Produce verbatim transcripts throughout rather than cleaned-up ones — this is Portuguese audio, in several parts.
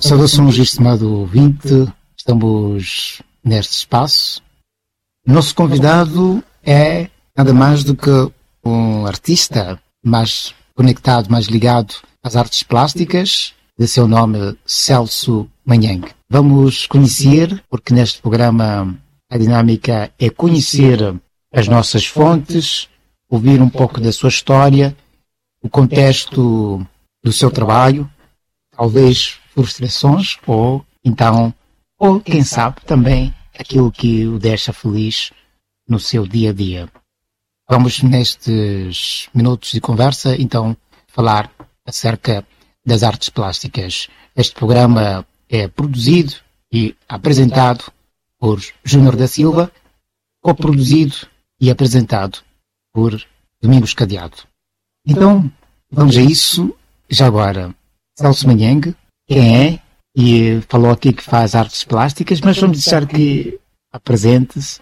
Saudações, estimado ouvinte. Estamos neste espaço. Nosso convidado é nada mais do que um artista mais conectado, mais ligado às artes plásticas, de seu nome Celso Manhengue. Vamos conhecer, porque neste programa a dinâmica é conhecer as nossas fontes, ouvir um pouco da sua história, o contexto do seu trabalho, talvez frustrações ou então, ou quem sabe também aquilo que o deixa feliz no seu dia a dia. Vamos nestes minutos de conversa então falar acerca das artes plásticas. Este programa é produzido e apresentado por Júnior da Silva, coproduzido e apresentado por Domingos Cadeado. Então, vamos a isso. Já agora, Celso Manhengue, quem é? E falou aqui que faz artes plásticas, mas vamos deixar que apresente-se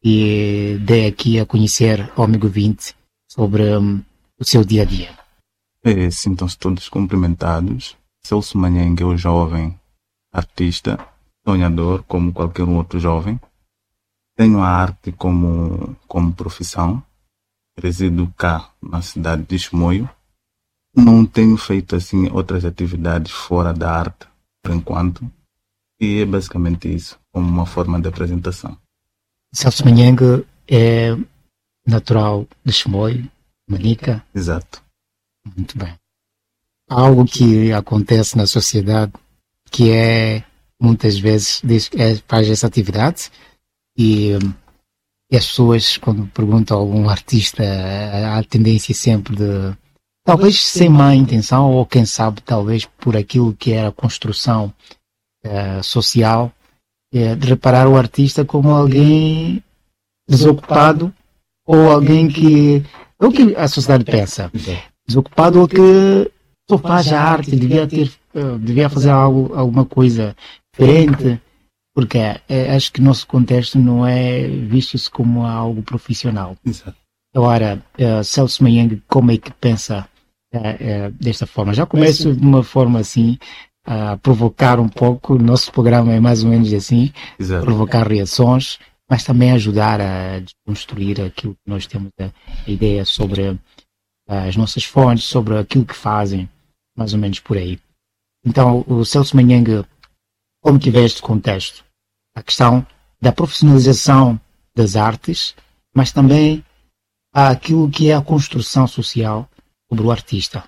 e dê aqui a conhecer ao amigo vinte sobre um, o seu dia-a-dia. É, sintam-se todos cumprimentados. Celso Manhengue é o jovem artista, sonhador, como qualquer outro jovem. Tenho a arte como, como profissão. Resido cá, na cidade de Chimoio. Não tenho feito assim outras atividades fora da arte, por enquanto. E é basicamente isso, como uma forma de apresentação. Celso Manhengue é natural de Chimoio, Manica. Exato. Muito bem. Há algo que acontece na sociedade que é, muitas vezes, diz, é, faz essa atividade e, e as pessoas, quando perguntam a algum artista, há a tendência sempre de, talvez sem má intenção, ou quem sabe, talvez por aquilo que era a construção uh, social, uh, de reparar o artista como alguém desocupado ou alguém que... É o que a sociedade pensa. Desocupado ou que só faz a arte, devia ter, uh, devia fazer algo, alguma coisa diferente, porque uh, acho que o nosso contexto não é visto-se como algo profissional. Exato. Agora, uh, Celso Manhengue, como é que pensa uh, uh, desta forma? Já começo de uma forma assim, a provocar um pouco, o nosso programa é mais ou menos assim, Exato. Provocar reações, mas também ajudar a desconstruir aquilo que nós temos a, a ideia sobre as nossas fontes, sobre aquilo que fazem, mais ou menos por aí. Então, o Celso Manhengue, como que vê este contexto? A questão da profissionalização das artes, mas também aquilo que é a construção social sobre o artista.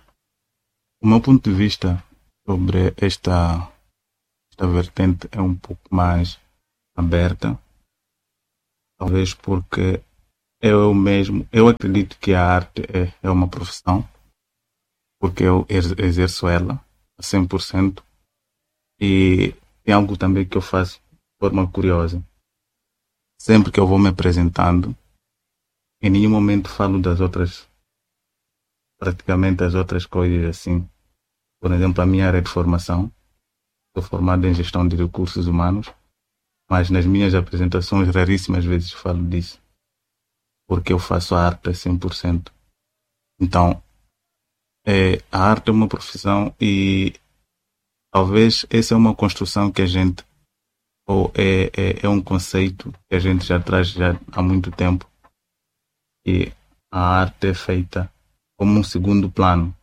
O meu ponto de vista sobre esta, esta vertente é um pouco mais aberta, talvez porque eu mesmo, eu acredito que a arte é, é uma profissão, porque eu exerço ela a cem por cento e tem algo também que eu faço de forma curiosa. Sempre que eu vou me apresentando, em nenhum momento falo das outras, praticamente as outras coisas assim. Por exemplo, a minha área de formação, sou formado em gestão de recursos humanos, mas nas minhas apresentações raríssimas vezes falo disso, porque eu faço a arte a cem por cento. Então, é, a arte é uma profissão e talvez essa é uma construção que a gente, ou é, é, é um conceito que a gente já traz já há muito tempo, e a arte é feita como um segundo plano.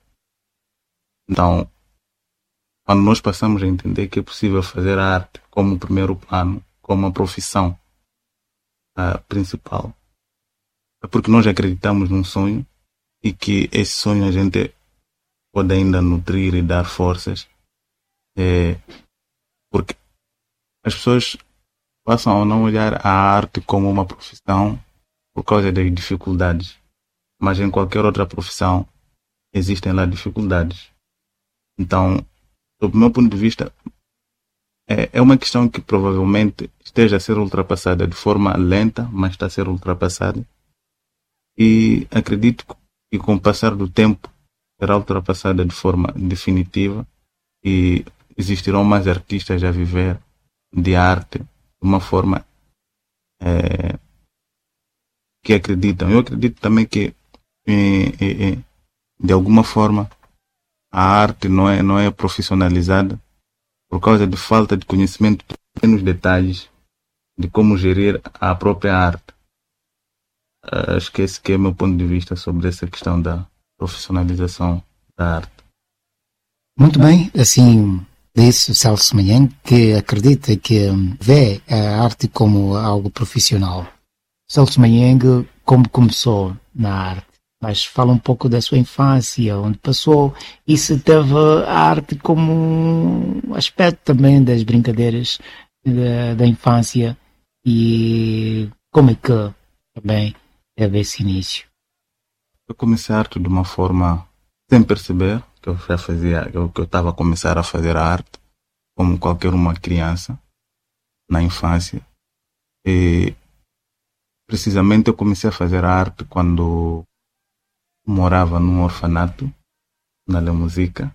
Então, quando nós passamos a entender que é possível fazer a arte como primeiro plano, como uma profissão uh, principal, é porque nós acreditamos num sonho e que esse sonho a gente pode ainda nutrir e dar forças, é, porque as pessoas passam a não olhar a arte como uma profissão por causa das dificuldades, mas em qualquer outra profissão existem lá dificuldades. Então, do meu ponto de vista, é, é uma questão que provavelmente esteja a ser ultrapassada de forma lenta, mas está a ser ultrapassada. E acredito que com o passar do tempo será ultrapassada de forma definitiva e existirão mais artistas a viver de arte de uma forma é, que acreditam. Eu acredito também que é, é, de alguma forma a arte não é, não é profissionalizada por causa de falta de conhecimento de pequenos detalhes de como gerir a própria arte. Uh, esquece que é o meu ponto de vista sobre essa questão da profissionalização da arte. Muito bem, assim disse o Celso Manhengue, que acredita que vê a arte como algo profissional. Celso Manhengue, como começou na arte? Mas fala um pouco da sua infância, onde passou, e se teve a arte como um aspecto também das brincadeiras da, da infância, e como é que também teve esse início? Eu comecei a arte de uma forma sem perceber que eu já fazia, que eu estava a começar a fazer a arte, como qualquer uma criança, na infância. E precisamente eu comecei a fazer a arte quando morava num orfanato, na Le Musica,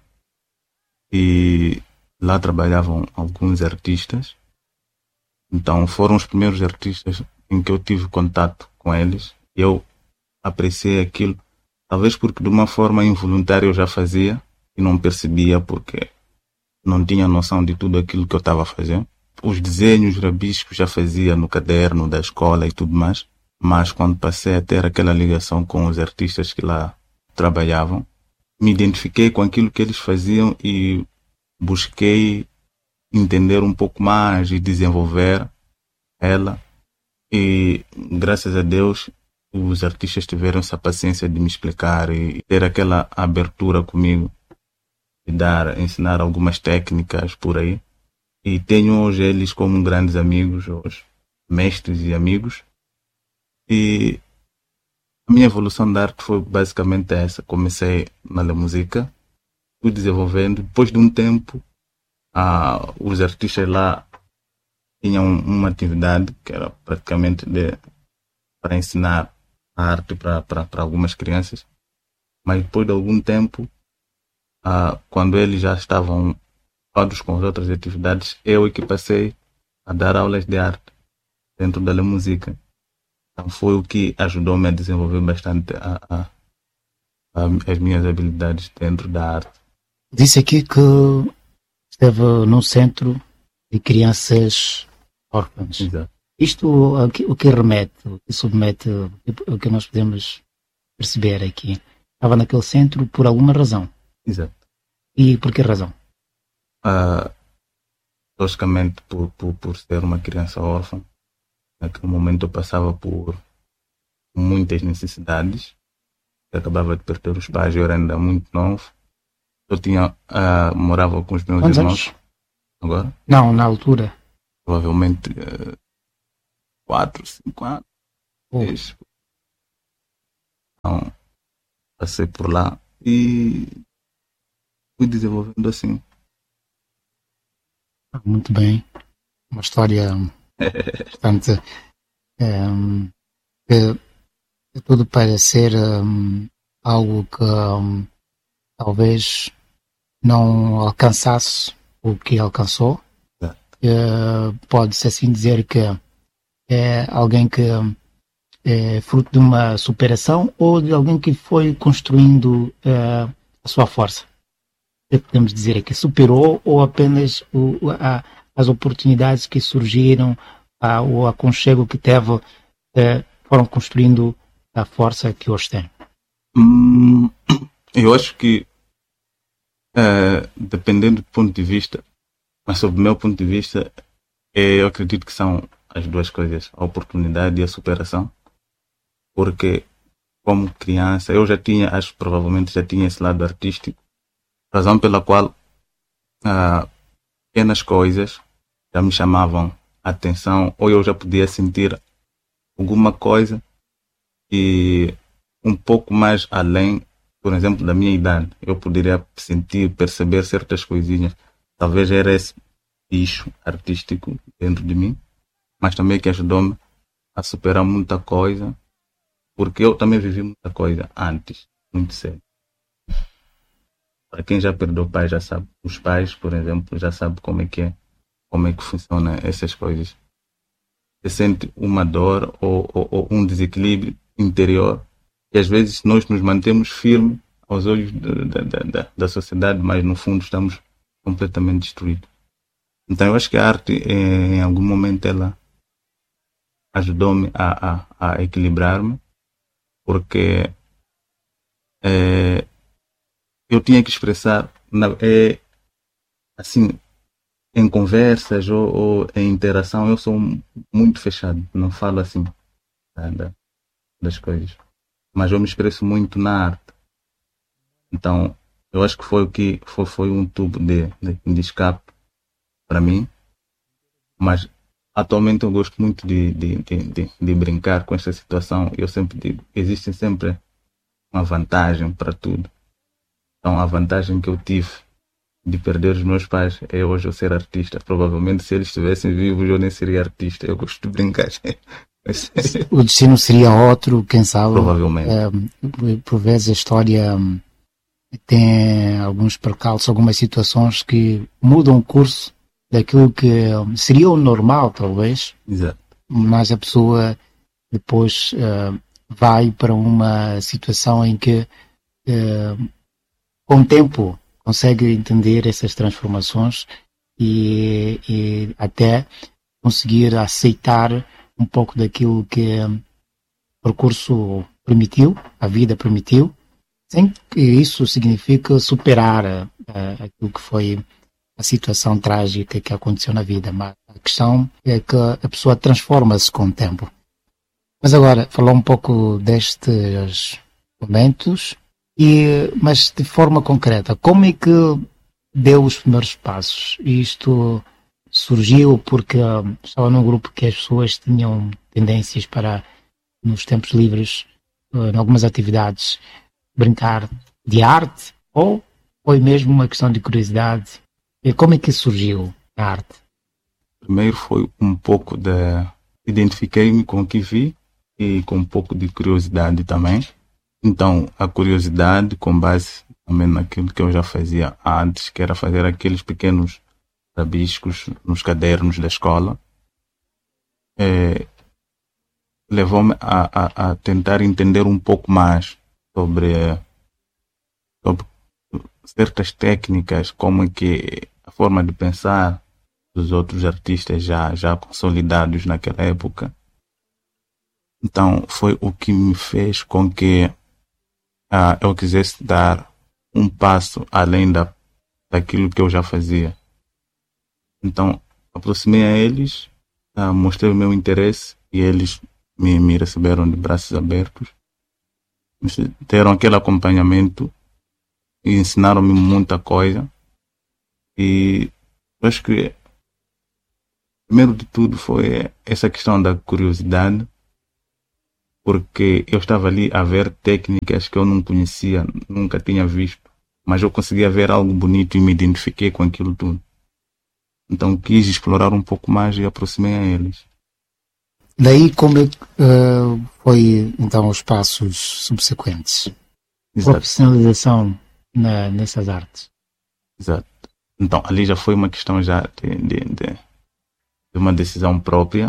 e lá trabalhavam alguns artistas. Então foram os primeiros artistas em que eu tive contato com eles. Eu apreciei aquilo, talvez porque de uma forma involuntária eu já fazia e não percebia porque não tinha noção de tudo aquilo que eu estava a fazer. Os desenhos, rabiscos já fazia no caderno da escola e tudo mais, mas quando passei a ter aquela ligação com os artistas que lá trabalhavam, me identifiquei com aquilo que eles faziam e busquei entender um pouco mais e desenvolver ela. E graças a Deus os artistas tiveram essa paciência de me explicar e ter aquela abertura comigo, de dar, ensinar algumas técnicas por aí. E tenho hoje eles como grandes amigos, hoje, mestres e amigos. E a minha evolução da arte foi basicamente essa. Comecei na Le Musica, fui desenvolvendo. Depois de um tempo, ah, os artistas lá tinham uma atividade que era praticamente de, para ensinar a arte para, para, para algumas crianças. Mas depois de algum tempo, ah, quando eles já estavam ocupados com as outras atividades, eu é que passei a dar aulas de arte dentro da Le Musica. Então foi o que ajudou-me a desenvolver bastante a, a, a, as minhas habilidades dentro da arte. Disse aqui que esteve num centro de crianças órfãs. Exato. Isto o que, o que remete, o que submete, o que nós podemos perceber aqui? Estava naquele centro por alguma razão. Exato. E por que razão? Uh, logicamente por, por, por ser uma criança órfã. Naquele momento eu passava por muitas necessidades. Eu acabava de perder os pais, eu era ainda muito novo. Eu tinha, uh, morava com os meus Quantos irmãos. anos? Agora? Não, na altura. Provavelmente uh, quatro, cinco anos. Oh. Então, passei por lá e fui desenvolvendo assim. Muito bem. Uma história bastante um, que tudo parece ser um, algo que um, talvez não alcançasse o que alcançou. Uh, pode-se assim dizer que é alguém que é fruto de uma superação ou de alguém que foi construindo uh, a sua força. O que podemos dizer é que superou ou apenas o, a, as oportunidades que surgiram, a, o aconchego que teve, uh, foram construindo a força que hoje tem? Hum, eu acho que, uh, dependendo do ponto de vista, mas sob o meu ponto de vista, eu acredito que são as duas coisas, a oportunidade e a superação. Porque, como criança, eu já tinha, acho que provavelmente já tinha esse lado artístico, razão pela qual uh, pequenas coisas já me chamavam a atenção, ou eu já podia sentir alguma coisa e um pouco mais além, por exemplo, da minha idade. Eu poderia sentir, perceber certas coisinhas. Talvez era esse bicho artístico dentro de mim, mas também que ajudou-me a superar muita coisa, porque eu também vivi muita coisa antes, muito cedo. Para quem já perdeu pai já sabe, os pais, por exemplo, já sabem como é que é, como é que funciona essas coisas. Você sente uma dor ou, ou, ou um desequilíbrio interior e às vezes nós nos mantemos firmes aos olhos da, da, da, da sociedade, mas no fundo estamos completamente destruídos. Então eu acho que a arte, em algum momento, ela ajudou-me a, a, a equilibrar-me, porque é, eu tinha que expressar, na, é, assim, em conversas ou, ou em interação, eu sou muito fechado, não falo assim da, das coisas, mas eu me expresso muito na arte. Então eu acho que foi o que foi, foi um tubo de, de, de escape para mim, mas atualmente eu gosto muito de, de, de, de, de brincar com esta situação. Eu sempre digo, existe sempre uma vantagem para tudo. Então a vantagem que eu tive de perder os meus pais é hoje eu ser artista. Provavelmente se eles estivessem vivos eu nem seria artista. Eu gosto de brincar. O destino seria outro, quem sabe. Provavelmente. É, por vezes a história tem alguns percalços, algumas situações que mudam o curso daquilo que seria o normal, talvez. Exato. Mas a pessoa depois uh, vai para uma situação em que uh, com o tempo consegue entender essas transformações e, e até conseguir aceitar um pouco daquilo que o percurso permitiu, a vida permitiu, sem que isso signifique superar uh, aquilo que foi a situação trágica que aconteceu na vida, mas a questão é que a pessoa transforma-se com o tempo. Mas agora, falar um pouco destes momentos, e, mas de forma concreta, como é que deu os primeiros passos? Isto surgiu porque uh, estava num grupo que as pessoas tinham tendências para, nos tempos livres, uh, em algumas atividades, brincar de arte, ou foi mesmo uma questão de curiosidade? E como é que surgiu a arte? Primeiro foi um pouco de... Identifiquei-me com o que vi e com um pouco de curiosidade também. Então, a curiosidade com base também naquilo que eu já fazia antes, que era fazer aqueles pequenos rabiscos nos cadernos da escola, é, levou-me a, a, a tentar entender um pouco mais sobre, sobre certas técnicas, como é que a forma de pensar dos outros artistas já, já consolidados naquela época. Então foi o que me fez com que ah, eu quisesse dar um passo além da, daquilo que eu já fazia. Então aproximei a eles, ah, mostrei o meu interesse e eles me, me receberam de braços abertos, me deram aquele acompanhamento e ensinaram-me muita coisa. E eu acho que primeiro de tudo foi essa questão da curiosidade, porque eu estava ali a ver técnicas que eu não conhecia, nunca tinha visto, mas eu conseguia ver algo bonito e me identifiquei com aquilo tudo. Então quis explorar um pouco mais e aproximei a eles. Daí como uh, foi então os passos subsequentes? Exato. Profissionalização na, nessas artes. Exato. Então ali já foi uma questão já de, de, de, de uma decisão própria,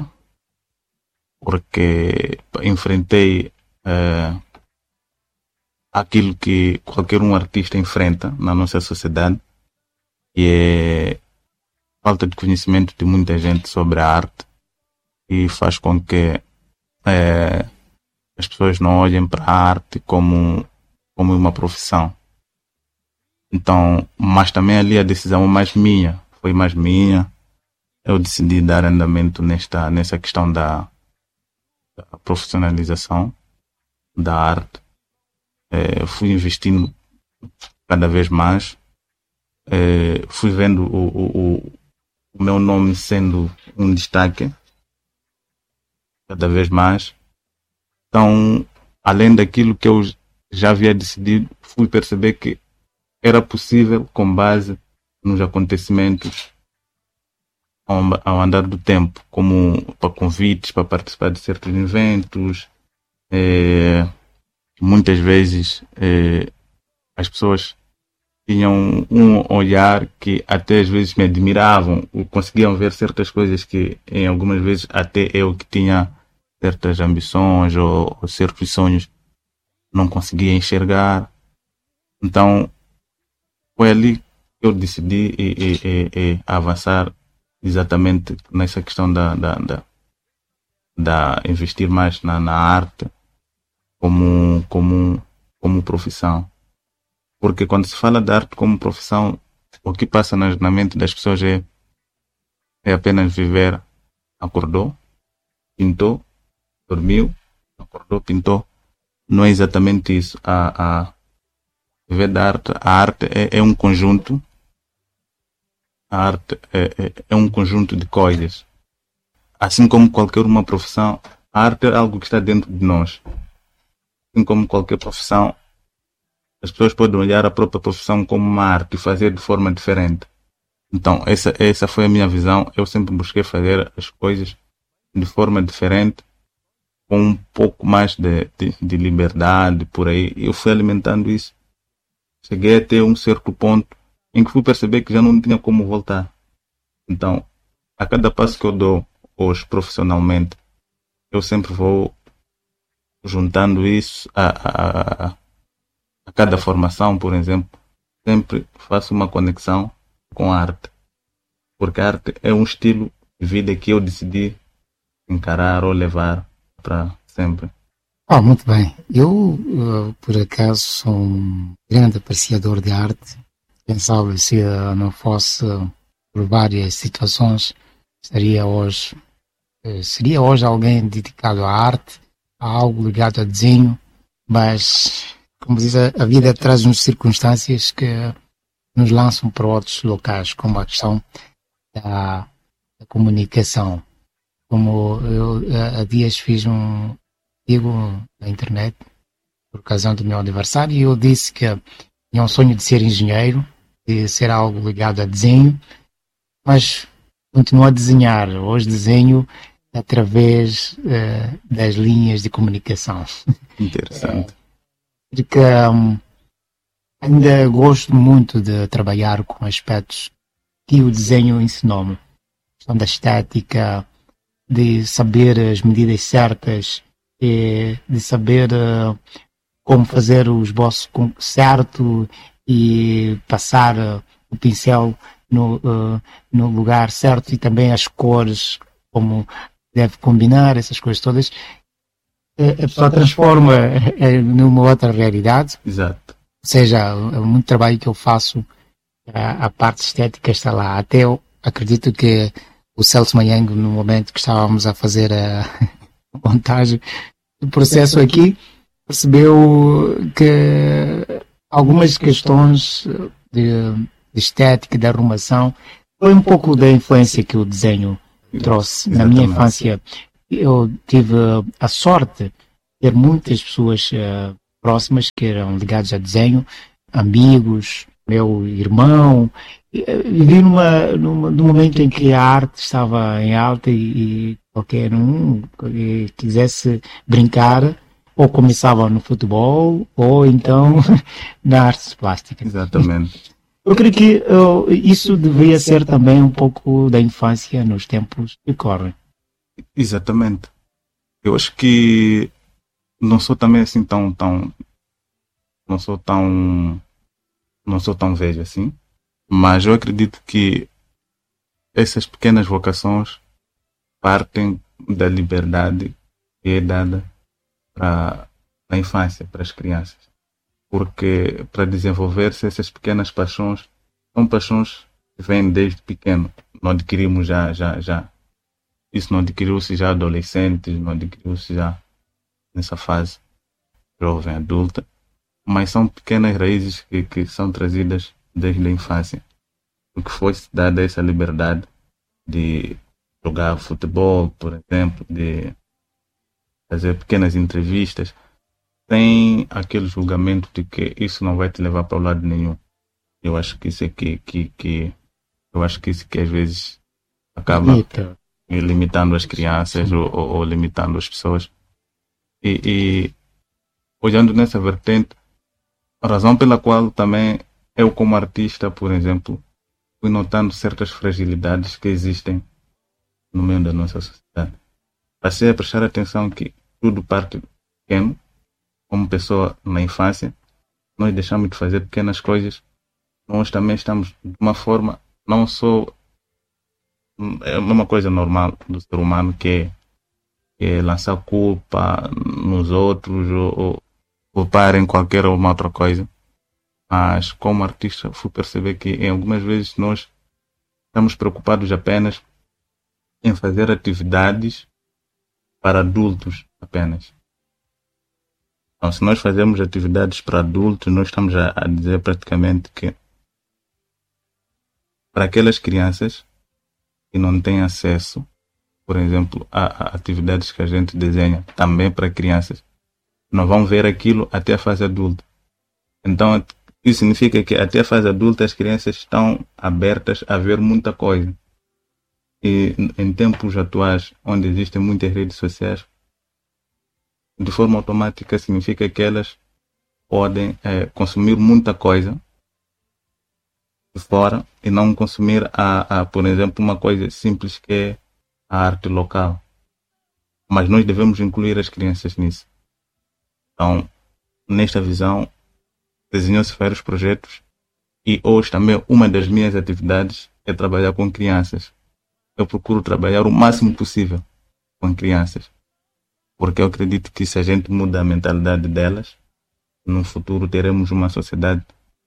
porque enfrentei uh, aquilo que qualquer um artista enfrenta na nossa sociedade, que é falta de conhecimento de muita gente sobre a arte, e faz com que uh, as pessoas não olhem para a arte como, como uma profissão. Então, mas também ali a decisão mais minha, foi mais minha, eu decidi dar andamento nesta, nessa questão da a profissionalização da arte. É, fui investindo cada vez mais, é, fui vendo o, o, o meu nome sendo um destaque cada vez mais. Então, além daquilo que eu já havia decidido, fui perceber que era possível, com base nos acontecimentos ao andar do tempo, como para convites, para participar de certos eventos. É, muitas vezes é, as pessoas tinham um olhar que até às vezes me admiravam, conseguiam ver certas coisas que em algumas vezes até eu que tinha certas ambições ou, ou certos sonhos não conseguia enxergar. Então foi ali que eu decidi e, e, e, e avançar exatamente nessa questão da, da, da, da investir mais na, na arte como, como, como profissão. Porque quando se fala de arte como profissão, o que passa na, na mente das pessoas é, é apenas viver, acordou, pintou, dormiu, acordou, pintou. Não é exatamente isso. A, a viver da arte, a arte é, é um conjunto, a arte é, é, é um conjunto de coisas. Assim como qualquer uma profissão, a arte é algo que está dentro de nós. Assim como qualquer profissão, as pessoas podem olhar a própria profissão como uma arte e fazer de forma diferente. Então, essa, essa foi a minha visão. Eu sempre busquei fazer as coisas de forma diferente, com um pouco mais de, de, de liberdade por aí. Eu fui alimentando isso. Cheguei até um certo ponto em que fui perceber que já não tinha como voltar. Então, a cada passo que eu dou hoje profissionalmente, eu sempre vou juntando isso a, a, a, a cada formação, por exemplo. Sempre faço uma conexão com a arte. Porque a arte é um estilo de vida que eu decidi encarar ou levar para sempre. Oh, muito bem. Eu, uh, por acaso, sou um grande apreciador de arte. Pensava se uh, não fosse uh, por várias situações, estaria hoje, uh, seria hoje alguém dedicado à arte, a algo ligado a desenho, mas, como diz, a, a vida traz-nos circunstâncias que nos lançam para outros locais, como a questão da, da comunicação. Como eu há dias fiz um artigo na internet por ocasião do meu aniversário e eu disse que tinha um sonho de ser engenheiro, de ser algo ligado a desenho, mas continuo a desenhar. Hoje desenho através uh, das linhas de comunicação. Interessante. É, porque um, ainda gosto muito de trabalhar com aspectos que o desenho ensinou-me. A questão da estética, de saber as medidas certas, de, de saber uh, como fazer o esboço certo e passar uh, o pincel no, uh, no lugar certo e também as cores, como deve combinar, essas coisas todas. Uh, a pessoa transforma uh, numa outra realidade. Exato. Ou seja, é muito trabalho que eu faço, a, a parte estética está lá. Até eu acredito que o Celso Manhango, no momento que estávamos a fazer a montagem do processo aqui, percebeu que algumas questões de, de estética e de arrumação foi um pouco da influência que o desenho trouxe. Na minha infância, eu tive a sorte de ter muitas pessoas uh, próximas que eram ligadas a desenho, amigos, meu irmão. Vivi numa, numa, num momento em que a arte estava em alta e, e qualquer um que quisesse brincar ou começava no futebol ou então na artes plásticas. Exatamente. Eu creio que uh, isso deveria ser também um pouco da infância nos tempos que correm. Exatamente. Eu acho que não sou também assim tão, tão não sou tão não sou tão velho assim. Mas eu acredito que essas pequenas vocações partem da liberdade que é dada para a infância, para as crianças. Porque para desenvolver-se essas pequenas paixões, são paixões que vêm desde pequeno. Não adquirimos já, já, já. Isso não adquiriu-se já adolescentes, não adquiriu-se já nessa fase jovem, adulta. Mas são pequenas raízes que, que são trazidas desde a infância, porque foi-se dada essa liberdade de jogar futebol, por exemplo, de fazer pequenas entrevistas, sem aquele julgamento de que isso não vai te levar para o lado nenhum. Eu acho que isso é que, que, que eu acho que isso que às vezes acaba Limita. limitando as crianças ou, ou, ou limitando as pessoas. E, e olhando nessa vertente, a razão pela qual também eu, como artista, por exemplo, fui notando certas fragilidades que existem no meio da nossa sociedade. Passei a prestar atenção que tudo parte pequeno, como pessoa na infância, nós deixamos de fazer pequenas coisas, nós também estamos de uma forma não só é uma coisa normal do ser humano, que é, que é lançar culpa nos outros ou, ou culpar em qualquer uma outra coisa. Mas como artista fui perceber que em algumas vezes nós estamos preocupados apenas em fazer atividades para adultos apenas. Então, se nós fazemos atividades para adultos, nós estamos a, a dizer praticamente que para aquelas crianças que não têm acesso, por exemplo, a, a atividades que a gente desenha também para crianças, não vão ver aquilo até a fase adulta. Então, isso significa que até a fase adulta as crianças estão abertas a ver muita coisa. E em tempos atuais, onde existem muitas redes sociais, de forma automática significa que elas podem é, consumir muita coisa de fora e não consumir, a, a, por exemplo, uma coisa simples que é a arte local. Mas nós devemos incluir as crianças nisso. Então, nesta visão, desenhou-se vários projetos e hoje também uma das minhas atividades é trabalhar com crianças. Eu procuro trabalhar o máximo possível com crianças, porque eu acredito que se a gente muda a mentalidade delas, no futuro teremos uma sociedade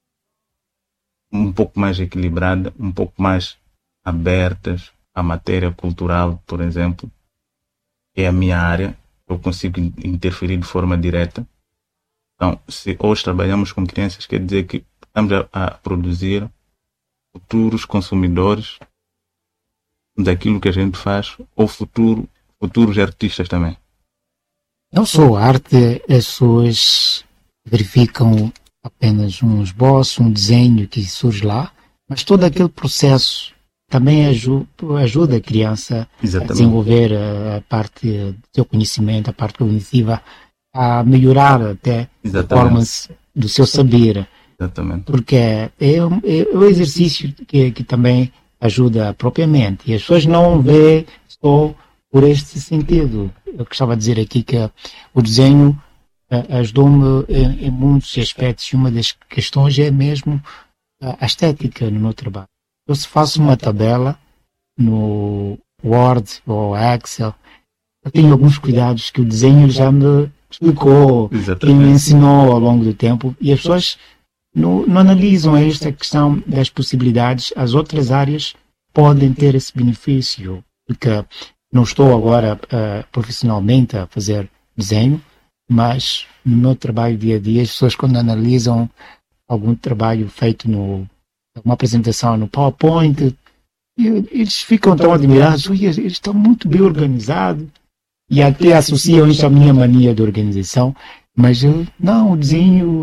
um pouco mais equilibrada, um pouco mais abertas à matéria cultural, por exemplo, que é a minha área, eu consigo interferir de forma direta. Então, se hoje trabalhamos com crianças, quer dizer que estamos a, a produzir futuros consumidores daquilo que a gente faz, ou futuro, futuros artistas também. Não só a arte, as pessoas verificam apenas um esboço, um desenho que surge lá, mas todo aquele processo também ajuda, ajuda a criança Exatamente. a desenvolver a, a parte do seu conhecimento, a parte cognitiva, a melhorar até Exatamente. a performance do seu saber. Exatamente. Porque é, é, um, é um exercício que, que também ajuda propriamente. E as pessoas não vê só por este sentido. Eu gostava de dizer aqui que o desenho uh, ajudou-me em, em muitos aspectos, e uma das questões é mesmo a estética no meu trabalho. Eu, se faço uma tabela no Word ou Excel, eu tenho alguns cuidados que o desenho já me explicou, que me ensinou ao longo do tempo, e as pessoas não, não analisam esta questão das possibilidades. As outras áreas podem ter esse benefício, porque não estou agora uh, profissionalmente a fazer desenho, mas no meu trabalho dia a dia, as pessoas quando analisam algum trabalho feito no uma apresentação no PowerPoint, eles ficam tão admirados, eles estão muito bem organizados, e até associam isso à minha mania de organização, mas eu, não, o desenho